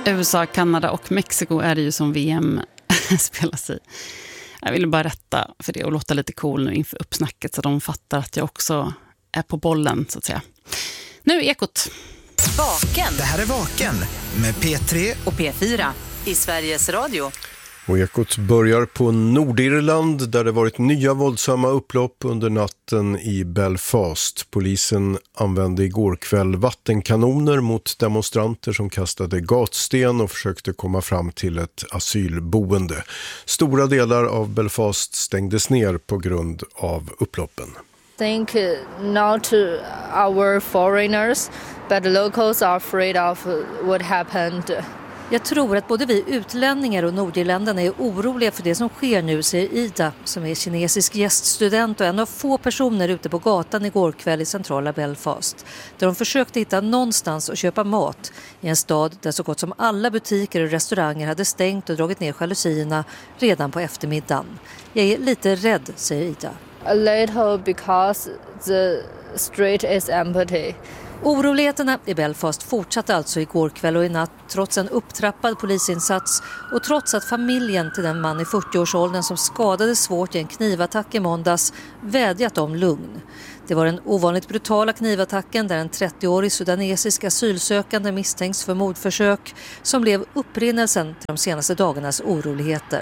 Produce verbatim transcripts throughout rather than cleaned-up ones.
U S A, Kanada och Mexiko är det ju som V M spelas i. Jag ville bara rätta för det och låta lite cool nu inför uppsnacket så de fattar att jag också är på bollen så att säga. Nu Ekot. Vaken. Det här är Vaken med P tre och P fyra i Sveriges Radio. Och Ekot börjar på Nordirland där det varit nya våldsamma upplopp under natten i Belfast. Polisen använde igår kväll vattenkanoner mot demonstranter som kastade gatsten och försökte komma fram till ett asylboende. Stora delar av Belfast stängdes ner på grund av upploppen. I think not our foreigners, but the locals are afraid of what happened. Jag tror att både vi utlänningar och nordirländarna är oroliga för det som sker nu, säger Ida, som är kinesisk gäststudent och en av få personer ute på gatan igår kväll i centrala Belfast, där de försökte hitta någonstans att köpa mat i en stad där så gott som alla butiker och restauranger hade stängt och dragit ner jalusierna redan på eftermiddagen. Jag är lite rädd, säger Ida. A little because the street is empty. Oroligheterna i Belfast fortsatte alltså igår kväll och i natt trots en upptrappad polisinsats och trots att familjen till den man i fyrtioårsåldern som skadades svårt i en knivattack i måndags vädjat om lugn. Det var den ovanligt brutala knivattacken där en trettioårig sudanesisk asylsökande misstänks för mordförsök som blev upprinnelsen till de senaste dagarnas oroligheter.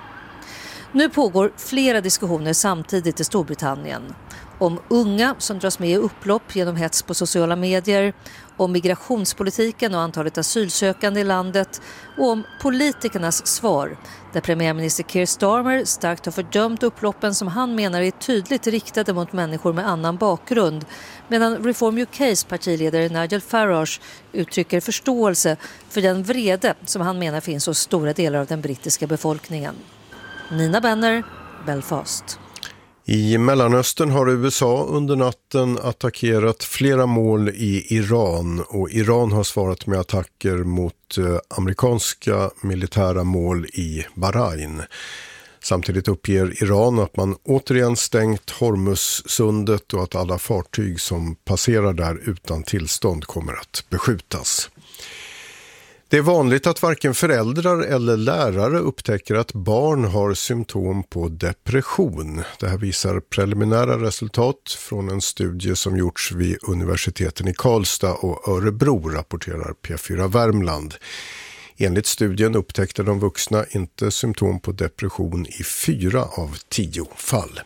Nu pågår flera diskussioner samtidigt i Storbritannien. Om unga som dras med i upplopp genom hets på sociala medier, om migrationspolitiken och antalet asylsökande i landet och om politikernas svar, där premiärminister Keir Starmer starkt har fördömt upploppen som han menar är tydligt riktade mot människor med annan bakgrund, medan Reform U K:s partiledare Nigel Farage uttrycker förståelse för den vrede som han menar finns hos stora delar av den brittiska befolkningen. Nina Benner, Belfast. I Mellanöstern har U S A under natten attackerat flera mål i Iran och Iran har svarat med attacker mot amerikanska militära mål i Bahrain. Samtidigt uppger Iran att man återigen stängt Hormuzsundet och att alla fartyg som passerar där utan tillstånd kommer att beskjutas. Det är vanligt att varken föräldrar eller lärare upptäcker att barn har symptom på depression. Det här visar preliminära resultat från en studie som gjorts vid universiteten i Karlstad och Örebro, rapporterar P fyra Värmland. Enligt studien upptäckte de vuxna inte symptom på depression i fyra av tio fall.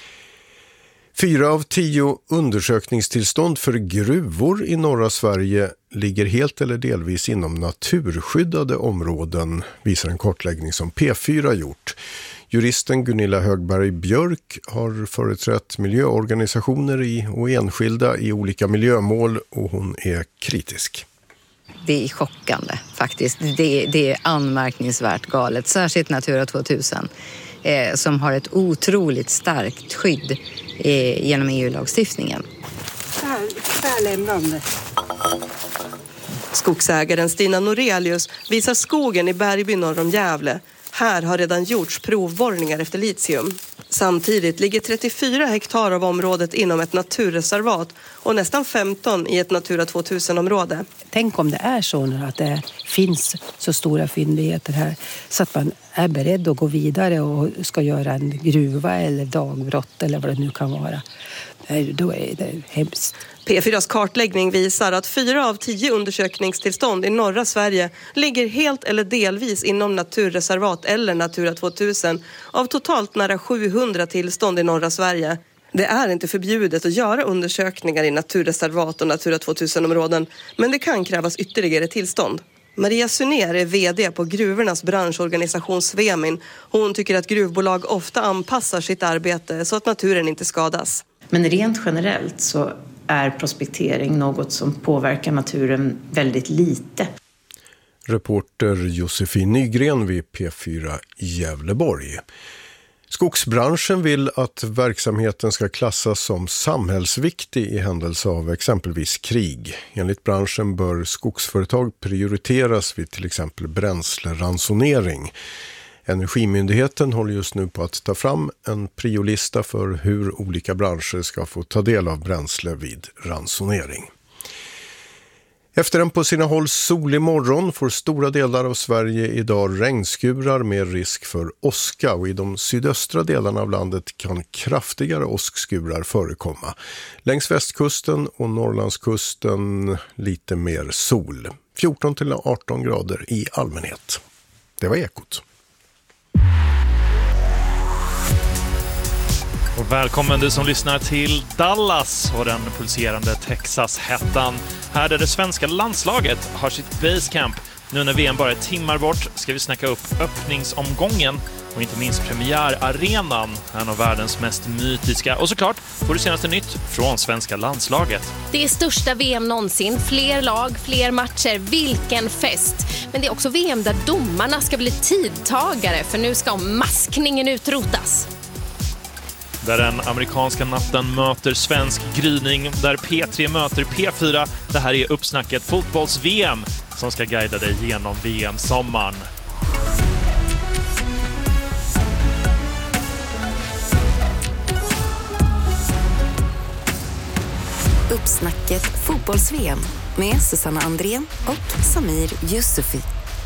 Fyra av tio undersökningstillstånd för gruvor i norra Sverige ligger helt eller delvis inom naturskyddade områden, visar en kartläggning som P fyra gjort. Juristen Gunilla Högberg Björk har företrätt miljöorganisationer i och enskilda i olika miljömål och hon är kritisk. Det är chockande faktiskt. Det är, det är anmärkningsvärt galet, särskilt Natura tvåtusen eh, som har ett otroligt starkt skydd eh, genom E U-lagstiftningen. Skogsägaren Stina Norelius visar skogen i Bergby norr om Gävle. Här har redan gjorts provborrningar efter litium. Samtidigt ligger trettiofyra hektar av området inom ett naturreservat och nästan femton i ett Natura tvåtusen-område. Tänk om det är så nu att det finns så stora fyndigheter här så att man är beredd att gå vidare och ska göra en gruva eller dagbrott eller vad det nu kan vara. Då är det hemskt. P fyras kartläggning visar att fyra av tio undersökningstillstånd i norra Sverige ligger helt eller delvis inom naturreservat eller Natura tvåtusen av totalt nära sjuhundra tillstånd i norra Sverige. Det är inte förbjudet att göra undersökningar i naturreservat och Natura tvåtusen-områden, men det kan krävas ytterligare tillstånd. Maria Suner är vd på gruvornas branschorganisation Svemin. Hon tycker att gruvbolag ofta anpassar sitt arbete så att naturen inte skadas. Men rent generellt så är prospektering något som påverkar naturen väldigt lite. Reporter Josefin Nygren vid P fyra Gävleborg. Skogsbranschen vill att verksamheten ska klassas som samhällsviktig i händelse av exempelvis krig. Enligt branschen bör skogsföretag prioriteras vid till exempel bränsleransonering. Energimyndigheten håller just nu på att ta fram en priolista för hur olika branscher ska få ta del av bränsle vid ransonering. Efter en på sina håll solig morgon får stora delar av Sverige idag regnskurar med risk för åska, och i de sydöstra delarna av landet kan kraftigare åskskurar förekomma. Längs västkusten och Norrlandskusten lite mer sol. fjorton till arton grader i allmänhet. Det var Ekot. Och välkommen du som lyssnar till Dallas och den pulserande Texas-hettan. Här där det svenska landslaget har sitt basecamp. Nu när V M bara är timmar bort ska vi snacka upp öppningsomgången och inte minst premiärarenan, en av världens mest mytiska. Och såklart får du senaste nytt från svenska landslaget. Det är största V M någonsin, fler lag, fler matcher, vilken fest. Men det är också V M där domarna ska bli tidtagare, för nu ska maskningen utrotas. Där den amerikanska natten möter svensk gryning, där P tre möter P fyra. Det här är uppsnacket fotbolls-V M som ska guida dig genom V M-sommaren. Uppsnacket fotbolls-V M med Susanna Andrén och Samir Yusufi.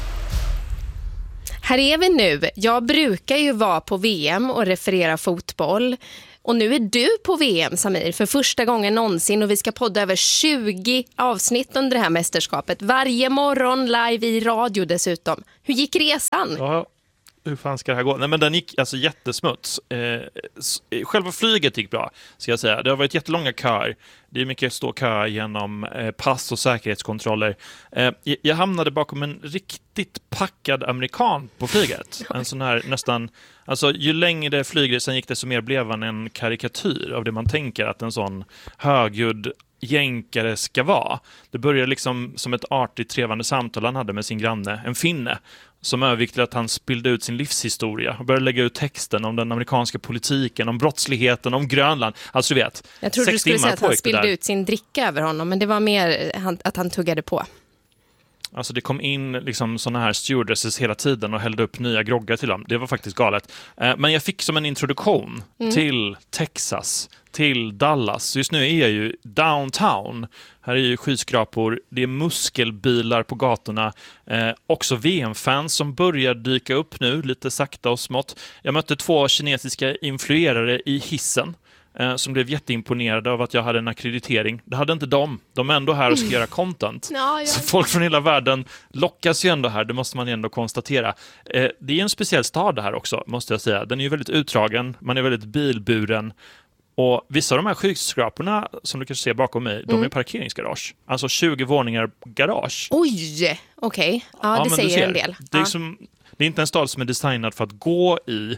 Här är vi nu. Jag brukar ju vara på V M och referera fotboll. Och nu är du på V M, Samir, för första gången någonsin. Och vi ska podda över tjugo avsnitt under det här mästerskapet. Varje morgon live i radio dessutom. Hur gick resan? Ja, hur fan ska det här gå? Nej, men den gick alltså jättesmuts. Eh, själva flyget gick bra, ska jag säga. Det har varit jättelånga köer. Det är mycket stå kö genom eh, pass och säkerhetskontroller. Eh, jag hamnade bakom en riktigt packad amerikan på flyget. En sån här nästan... Alltså, ju längre flygresan gick det så mer blev han en karikatyr av det man tänker att en sån högljudd jänkare ska vara. Det började liksom som ett artigt trevande samtal han hade med sin granne, en finne, som övergick till att han spillde ut sin livshistoria och började lägga ut texten om den amerikanska politiken, om brottsligheten, om Grönland. Alltså du vet, jag trodde du skulle säga att han spillde ut sin dricka över honom, men det var mer att han tuggade på. Alltså det kom in liksom såna här stewardesses hela tiden och hällde upp nya groggar till dem. Det var faktiskt galet. Men jag fick som en introduktion mm. till Texas, till Dallas. Just nu är jag ju downtown. Här är ju skyskrapor, det är muskelbilar på gatorna. Eh, också V M-fans som börjar dyka upp nu, lite sakta och smått. Jag mötte två kinesiska influerare i hissen. Som blev jätteimponerade av att jag hade en akkreditering. Det hade inte de. De är ändå här och ska göra content. Ja, ja. Så folk från hela världen lockas ju ändå här. Det måste man ju ändå konstatera. Det är en speciell stad det här också, måste jag säga. Den är ju väldigt utdragen. Man är väldigt bilburen. Och vissa av de här skyskraporna som du kan se bakom mig, mm. de är parkeringsgarage. Alltså tjugo våningar garage. Oj, okej. Okay. Ja, ja, det säger en del. Det är, ja. som, det är inte en stad som är designad för att gå i.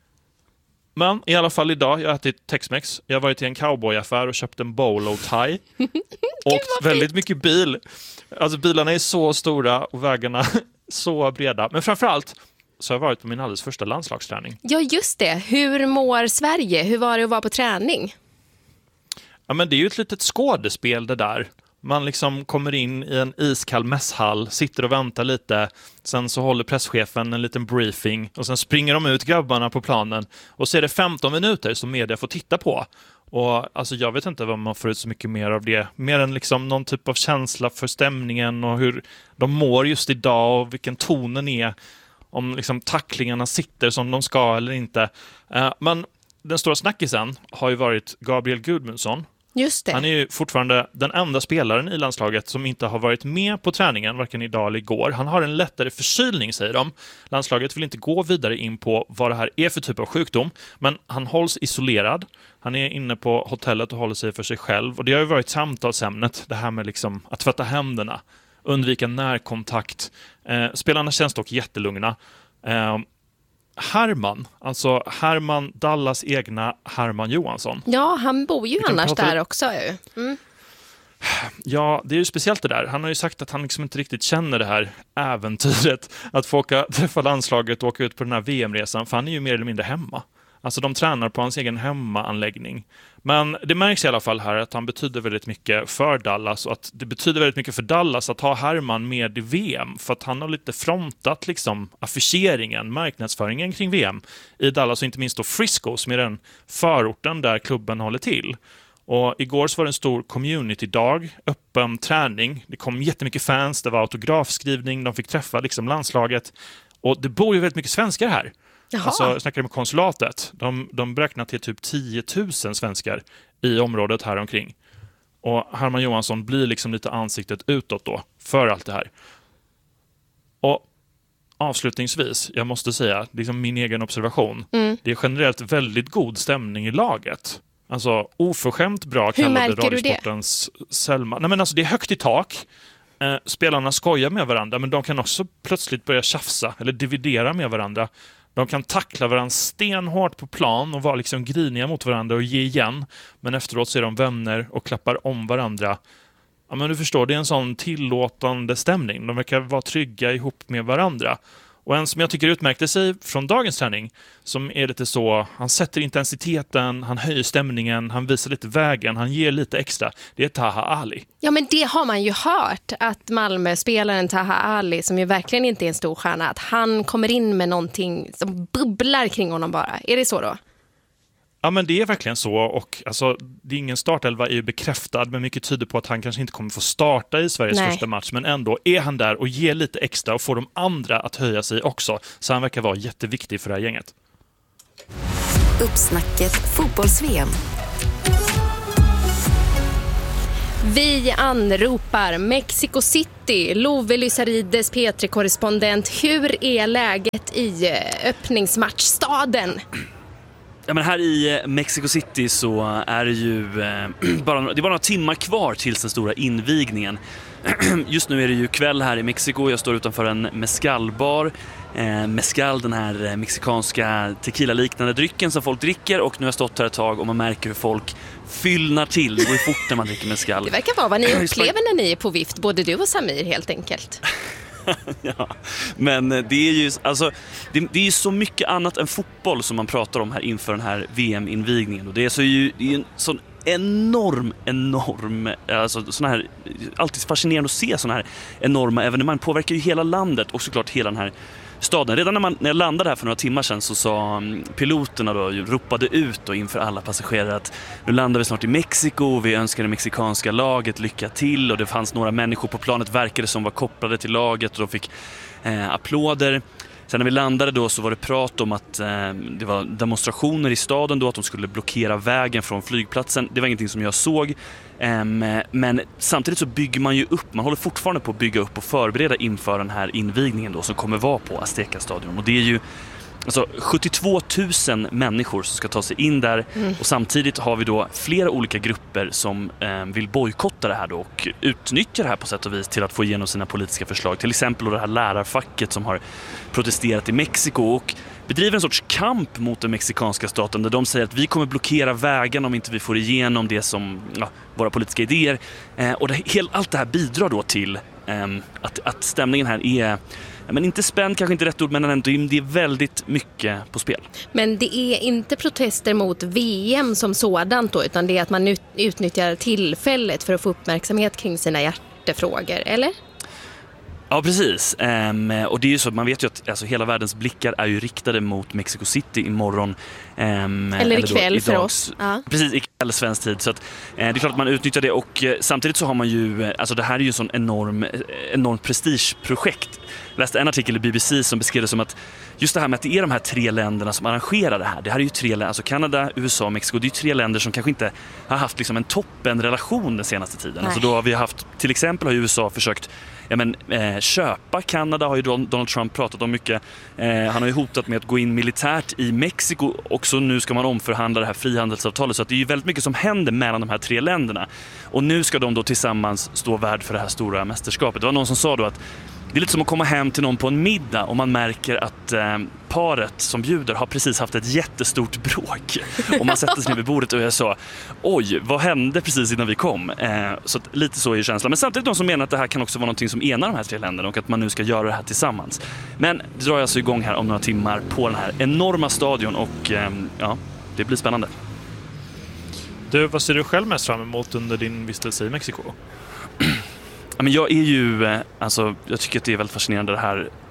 Men i alla fall idag, jag har ätit Tex-Mex. Jag har varit i en cowboyaffär och köpt en bolo tie. Och väldigt mycket bil. Alltså bilarna är så stora och vägarna så breda. Men framförallt så har jag varit på min alldeles första landslagsträning. Ja, just det. Hur mår Sverige? Hur var det att vara på träning? Ja, men det är ju ett litet skådespel det där. Man liksom kommer in i en iskall mässhall, sitter och väntar lite. Sen så håller presschefen en liten briefing. Och sen springer de ut grabbarna på planen. Och så är det femton minuter som media får titta på. Och alltså jag vet inte vad man får ut så mycket mer av det. Mer än liksom någon typ av känsla för stämningen och hur de mår just idag och vilken tonen är. Om liksom tacklingarna sitter som de ska eller inte. Uh, men den stora snackisen har ju varit Gabriel Gudmundsson. Just det. Han är ju fortfarande den enda spelaren i landslaget som inte har varit med på träningen, varken idag eller igår. Han har en lättare förkylning, säger de. Landslaget vill inte gå vidare in på vad det här är för typ av sjukdom, men han hålls isolerad. Han är inne på hotellet och håller sig för sig själv. Och det har ju varit samtalsämnet, det här med liksom att tvätta händerna, undvika närkontakt. Eh, spelarna känns dock jättelugna. Eh, Herman, alltså Herman Dallas egna Herman Johansson. Ja, han bor ju annars prata... där också. Mm. Ja, det är ju speciellt det där. Han har ju sagt att han liksom inte riktigt känner det här äventyret att få åka, träffa landslaget och åka ut på den här V M-resan, för han är ju mer eller mindre hemma. Alltså de tränar på hans egen hemmaanläggning. Men det märks i alla fall här att han betyder väldigt mycket för Dallas och att det betyder väldigt mycket för Dallas att ha Herman med i V M, för att han har lite frontat liksom affischeringen, marknadsföringen kring V M i Dallas och inte minst då Frisco som är den förorten där klubben håller till. Och igår så var det en stor community-dag, öppen träning. Det kom jättemycket fans, det var autografskrivning, de fick träffa liksom landslaget. Och det bor ju väldigt mycket svenskar här. Jaha. Alltså, jag snackade med konsulatet. De, de beräknar till typ tio tusen svenskar i området här omkring. Och Herman Johansson blir liksom lite ansiktet utåt då för allt det här. Och avslutningsvis, jag måste säga, liksom min egen observation. Mm. Det är generellt väldigt god stämning i laget. Alltså oförskämt bra kallade Radiosportens Selma. Nej, men alltså det är högt i tak. Eh, spelarna skojar med varandra, men de kan också plötsligt börja tjafsa eller dividera med varandra. De kan tackla varandra stenhårt på plan och vara liksom griniga mot varandra och ge igen. Men efteråt så är de vänner och klappar om varandra. Ja, men du förstår, det är en sån tillåtande stämning. De verkar vara trygga ihop med varandra. Och en som jag tycker utmärkte sig från dagens träning, som är lite så, han sätter intensiteten, han höjer stämningen, han visar lite vägen, han ger lite extra. Det är Taha Ali. Ja, men det har man ju hört, att Malmö-spelaren Taha Ali, som ju verkligen inte är en stor stjärna, att han kommer in med någonting som bubblar kring honom bara. Är det så då? Ja, men det är verkligen så, och alltså, det är ingen startelva är ju bekräftad, men mycket tyder på att han kanske inte kommer få starta i Sveriges Nej. första match, men ändå är han där och ger lite extra och får de andra att höja sig också, så han verkar vara jätteviktig för det här gänget. Uppsnacket fotbolls-V M. Vi anropar Mexico City. Love Lysarides, P tre-korrespondent. Hur är läget i öppningsmatchstaden? Ja, men här i Mexico City så är det ju eh, bara, det är bara några timmar kvar tills den stora invigningen. Just nu är det ju kväll här i Mexiko. Jag står utanför en mezcalbar. Eh, mezcal, den här mexikanska tequila-liknande drycken som folk dricker. Och nu har jag stått här ett tag och man märker hur folk fyllnar till. Det går fort när man dricker mezcal. Det verkar vara vad ni upplever när ni är på vift, både du och Samir helt enkelt. Ja, men det är ju alltså, det, det är ju så mycket annat än fotboll som man pratar om här inför den här V M-invigningen. Och det är så ju det är en sån enorm, enorm, alltså sån här, alltid fascinerande att se såna här enorma evenemang. Påverkar ju hela landet och såklart hela den här staden. Redan när, man, när jag landade här för några timmar sedan så sa piloterna då, ropade ut då inför alla passagerare att nu landar vi snart i Mexiko, vi önskar det mexikanska laget lycka till, och det fanns några människor på planet verkade som var kopplade till laget och de fick eh, applåder. Sen när vi landade då så var det prat om att eh, det var demonstrationer i staden då, att de skulle blockera vägen från flygplatsen. Det var ingenting som jag såg. Um, men samtidigt så bygger man ju upp, man håller fortfarande på att bygga upp och förbereda inför den här invigningen då som kommer vara på Azteca-stadion. Och det är ju alltså sjuttiotvå tusen människor som ska ta sig in där. Mm. Och samtidigt har vi då flera olika grupper som eh, vill bojkotta det här då och utnyttja det här på sätt och vis till att få igenom sina politiska förslag. Till exempel då det här lärarfacket som har protesterat i Mexiko och bedriver en sorts kamp mot den mexikanska staten där de säger att vi kommer blockera vägen om inte vi får igenom det som ja, våra politiska idéer. Eh, och det, helt, allt det här bidrar då till eh, att, att stämningen här är, men inte spänd, kanske inte rätt ord, men ändå, det är väldigt mycket på spel. Men det är inte protester mot V M som sådant då, utan det är att man ut, utnyttjar tillfället för att få uppmärksamhet kring sina hjärtefrågor, eller? Ja, precis. Um, och det är ju så att man vet ju att alltså, hela världens blickar är ju riktade mot Mexico City imorgon. Um, eller ikväll eller för oss. Ja. Precis, ikväll svensk tid. Så att, uh, det är klart att man utnyttjar det. Och uh, samtidigt så har man ju, uh, alltså det här är ju en sån enorm, enorm prestigeprojekt. Jag läste en artikel i B B C som beskrev det som att just det här med att det är de här tre länderna som arrangerar det här. Det här är ju tre länder, alltså Kanada, U S A och Mexiko. Det är ju tre länder som kanske inte har haft liksom en toppenrelation den senaste tiden. Alltså då har vi haft, till exempel har U S A försökt ja, men, eh, köpa Kanada, har ju Donald Trump pratat om mycket. Eh, han har ju hotat med att gå in militärt i Mexiko och så nu ska man omförhandla det här frihandelsavtalet. Så att det är ju väldigt mycket som händer mellan de här tre länderna. Och nu ska de då tillsammans stå värd för det här stora mästerskapet. Det var någon som sa då att det är lite som att komma hem till någon på en middag och man märker att eh, paret som bjuder har precis haft ett jättestort bråk. Och man sätter sig ner vid bordet och jag sa, oj, vad hände precis innan vi kom? Eh, så att lite så är känslan. Men samtidigt de som menar att det här kan också vara något som enar de här tre länderna och att man nu ska göra det här tillsammans. Men det drar alltså igång här om några timmar på den här enorma stadion och eh, ja, det blir spännande. Du, vad ser du själv mest fram emot under din vistelse i Mexiko? Ja, men jag är ju, alltså, jag tycker att det är väldigt fascinerande det här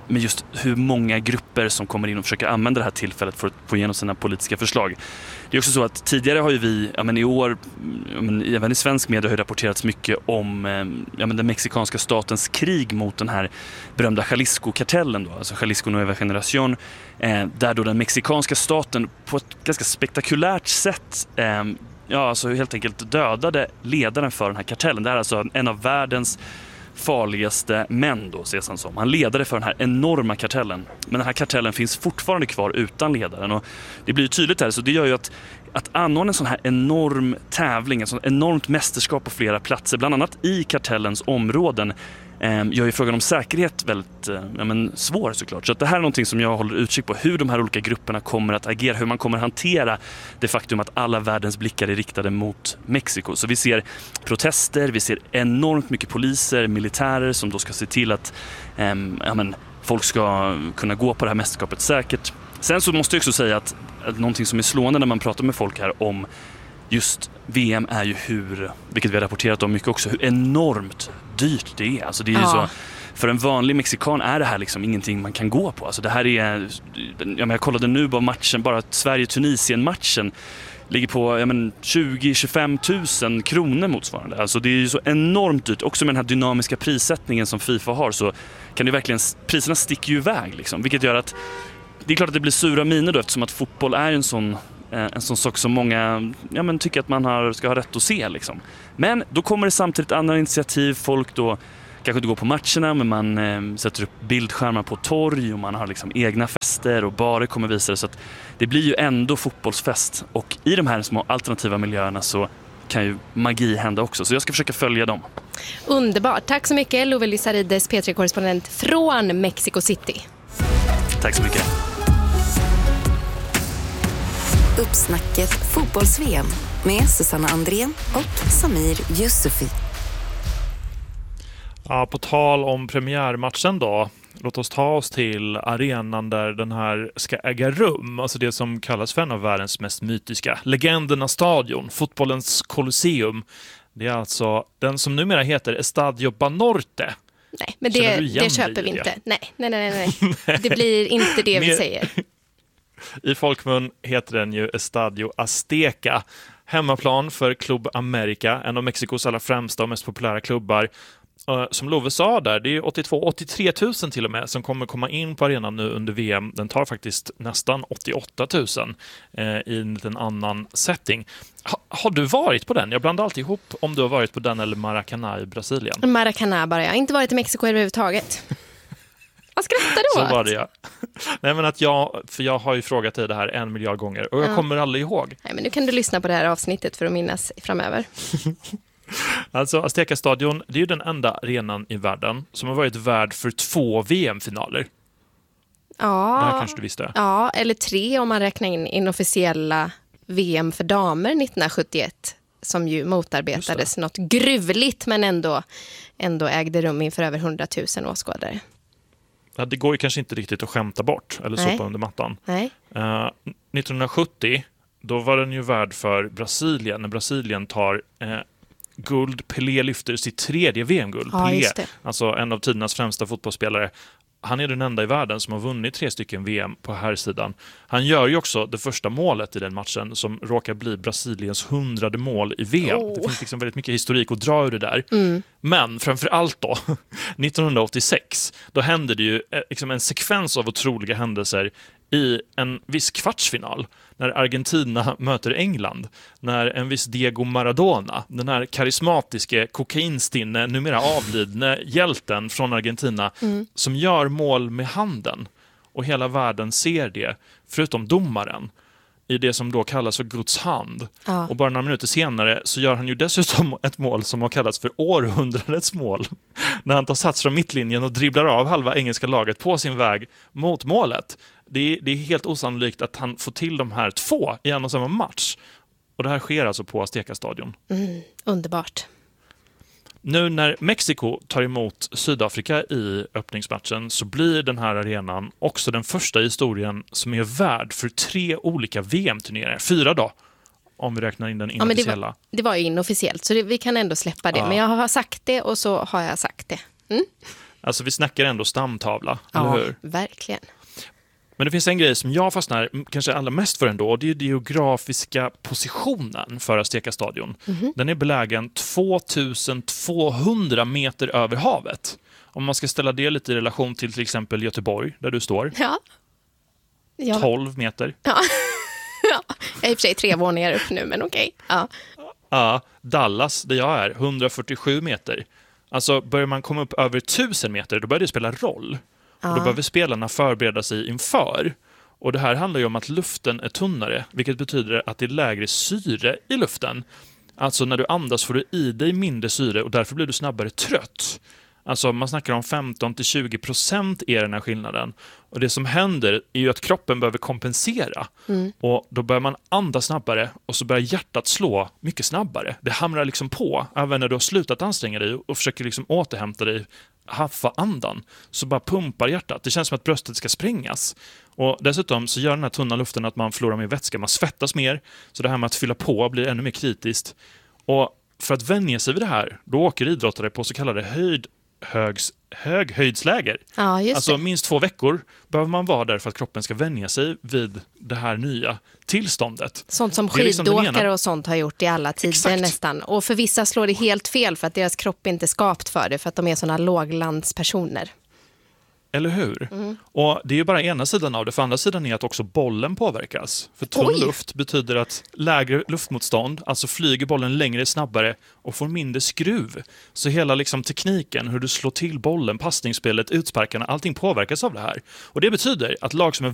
med just hur många grupper som kommer in och försöker använda det här tillfället för att få igenom sina politiska förslag. Det är också så att tidigare har ju vi, ja men i år, ja men även i svensk media har det rapporterats mycket om ja men den mexikanska statens krig mot den här berömda Jalisco-kartellen då, alltså Jalisco Nueva Generación, eh, där då den mexikanska staten på ett ganska spektakulärt sätt eh, ja, alltså helt enkelt dödade ledaren för den här kartellen. Det är alltså en av världens farligaste män då, ses han som. Han ledade för den här enorma kartellen. Men den här kartellen finns fortfarande kvar utan ledaren. Och det blir ju tydligt här, så det gör ju att att anordna en sån här enorm tävling, en sån enormt mästerskap på flera platser, bland annat i kartellens områden, eh, gör ju frågan om säkerhet väldigt eh, ja, men svår såklart. Så att det här är någonting som jag håller utkik på, hur de här olika grupperna kommer att agera, hur man kommer att hantera det faktum att alla världens blickar är riktade mot Mexiko. Så vi ser protester, vi ser enormt mycket poliser, militärer som då ska se till att eh, ja, men, folk ska kunna gå på det här mästerskapet säkert. Sen så måste jag också säga att, att någonting som är slående när man pratar med folk här om just V M är ju hur, vilket vi har rapporterat om mycket också, hur enormt dyrt det är. Alltså det är ju Ja. så, för en vanlig mexikan är det här liksom ingenting man kan gå på. Alltså det här är, ja, men jag kollade nu på matchen, bara Sverige-Tunisien-matchen ligger på ja, men tjugo till tjugofem tusen kronor motsvarande. Alltså det är ju så enormt dyrt. Också med den här dynamiska prissättningen som FIFA har så kan det verkligen, priserna sticker ju iväg liksom, vilket gör att det är klart att det blir sura miner då, eftersom att fotboll är en sån, en sån sak som många ja, men tycker att man har, ska ha rätt att se. Liksom. Men då kommer det samtidigt andra initiativ. Folk då kanske inte går på matcherna, men man eh, sätter upp bildskärmar på torg och man har liksom egna fester och barer kommer visa det. Så att det blir ju ändå fotbollsfest. Och i de här små alternativa miljöerna så kan ju magi hända också. Så jag ska försöka följa dem. Underbart. Tack så mycket, Love Lissarides, P tre-korrespondent från Mexico City. Tack så mycket. Uppsnacket fotbolls-V M med Susanna Andrén och Samir Yusufi. Ja, på tal om premiärmatchen då. Låt oss ta oss till arenan där den här ska äga rum. Alltså det som kallas för en av världens mest mytiska. Legendernas stadion, fotbollens Colosseum. Det är alltså den som numera heter Estadio Banorte. Nej, men det, det köper vi inte. Nej, nej, nej, nej. Det blir inte det vi säger. I folkmun heter den ju Estadio Azteca. Hemmaplan för Club America, en av Mexikos allra främsta och mest populära klubbar. Som Love sa där, det är åttiotvå till åttiotre tusen till och med som kommer komma in på arenan nu under V M. Den tar faktiskt nästan åttioåtta tusen eh, i en liten annan setting. Ha, har du varit på den? Jag blandar alltid ihop om du har varit på den eller Maracanã i Brasilien. Maracanã bara, jag har inte varit i Mexiko överhuvudtaget. Vad skrattar du åt? Så var det, ja. Nej, men att jag, för jag har ju frågat dig det här en miljard gånger och jag ja. kommer aldrig ihåg. Nej, men nu kan du lyssna på det här avsnittet för att minnas framöver. Alltså Azteca-stadion, det är ju den enda arenan i världen som har varit värd för två V M-finaler. Ja, det här kanske du visste. Ja, eller tre om man räknar in inofficiella V M för damer nittonhundrasjuttioett som ju motarbetades något gruvligt men ändå, ändå ägde rum inför över hundratusen åskådare. Ja, det går ju kanske inte riktigt att skämta bort eller Nej. sopa under mattan. Nej. Uh, nittonhundrasjuttio, då var den ju värd för Brasilien, när Brasilien tar uh, guld. Pelé lyfter sitt tredje V M-guld. Ja, Pelé, just det. alltså en av tidernas främsta fotbollsspelare. Han är den enda i världen som har vunnit tre stycken V M på här sidan. Han gör ju också det första målet i den matchen som råkar bli Brasiliens hundrade mål i V M. Oh. Det finns liksom väldigt mycket historik att dra ur det där. Mm. Men framför allt då, nittonhundraåttiosex, då hände det ju liksom en sekvens av otroliga händelser i en viss kvartsfinal när Argentina möter England, när en viss Diego Maradona, den här karismatiske kokainstinne, numera avlidne hjälten från Argentina, mm. som gör mål med handen och hela världen ser det, förutom domaren, i det som då kallas för Guds hand. Ja. Och bara några minuter senare så gör han ju dessutom ett mål som har kallats för århundradets mål. När han tar sats från mittlinjen och dribblar av halva engelska laget på sin väg mot målet. Det är, det är helt osannolikt att han får till de här två i en och samma match. Och det här sker alltså på Azteca-stadion. Mm, underbart. Nu när Mexiko tar emot Sydafrika i öppningsmatchen så blir den här arenan också den första i historien som är värd för tre olika V M-turneringar. Fyra då, om vi räknar in den inofficiella. Ja, men det, var, det var ju inofficiellt, så det, vi kan ändå släppa det. Ja. Men jag har sagt det och så har jag sagt det. Mm? Alltså vi snackar ändå stamtavla, Ja, eller hur? verkligen. Men det finns en grej som jag fastnar kanske allra mest för ändå, och det är den geografiska positionen för Azteca Stadion. Mhm. Den är belägen tvåtusen tvåhundra meter över havet. Om man ska ställa det lite i relation till till exempel Göteborg, där du står. Ja. Ja. tolv meter. Ja. Ja. Jag är i och för sig tre våningar upp nu, men okej. Ja. Ja, Dallas, där jag är, hundrafyrtiosju meter. Alltså börjar man komma upp över tusen meter, då börjar det spela roll. Ja. Och då behöver spelarna förbereda sig inför. Och det här handlar ju om att luften är tunnare, vilket betyder att det är lägre syre i luften. Alltså när du andas får du i dig mindre syre och därför blir du snabbare trött. Alltså man snackar om femton till tjugo procent är den här skillnaden. Och det som händer är ju att kroppen behöver kompensera. Mm. Och då börjar man andas snabbare och så börjar hjärtat slå mycket snabbare. Det hamrar liksom på, även när du har slutat anstränga dig och försöker liksom återhämta dig, haffa andan, så bara pumpar hjärtat. Det känns som att bröstet ska sprängas. Och dessutom så gör den här tunna luften att man förlorar mer vätska, man svettas mer, så det här med att fylla på blir ännu mer kritiskt. Och för att vänja sig vid det här, då åker idrottare på så kallade höjd Högs, höghöjdsläger. Ja, just alltså det. minst två veckor behöver man vara där för att kroppen ska vänja sig vid det här nya tillståndet. Sånt som Det är liksom den skidåkare ena- och sånt har gjort i alla tider Exakt. nästan. Och för vissa slår det helt fel för att deras kropp inte är skapt för det, för att de är såna låglandspersoner. Eller hur? Mm. Och det är ju bara ena sidan av det. För andra sidan är att också bollen påverkas. För tunn Oj. luft betyder att lägre luftmotstånd, alltså flyger bollen längre snabbare och får mindre skruv. Så hela liksom tekniken, hur du slår till bollen, passningsspelet, utsparkarna, allting påverkas av det här. Och det betyder att lag som är